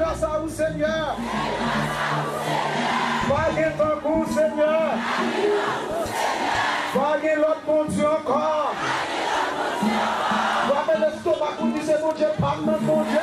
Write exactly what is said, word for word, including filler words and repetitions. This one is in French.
grâce à vous, Seigneur. Pas ton goût, Seigneur. Pas l'autre bon Dieu encore. Pas l'estomac pour dire c'est mon Dieu, pas mon Dieu.